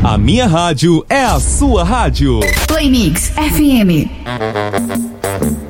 A minha rádio é a sua rádio. Play Mix FM.